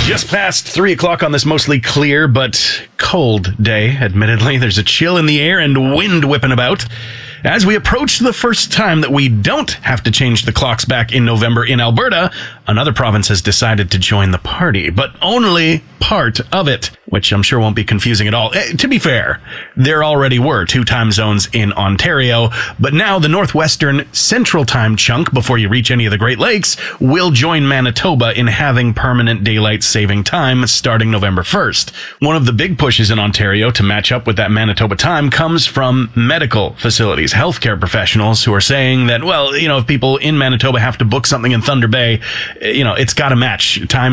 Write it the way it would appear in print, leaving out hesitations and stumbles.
Just past 3 o'clock on this mostly clear but cold day, admittedly. There's a chill in the air and wind whipping about. As we approach the first time that we don't have to change the clocks back in November in Alberta, another province has decided to join the party, but only part of it, which I'm sure won't be confusing at all. To be fair, there already were 2 time zones in Ontario, but now the Northwestern Central Time chunk, before you reach any of the Great Lakes, will join Manitoba in having permanent daylight saving time starting November 1st. One of the big pushes in Ontario to match up with that Manitoba time comes from medical facilities, healthcare professionals who are saying that, well, if people in Manitoba have to book something in Thunder Bay, it's got to match time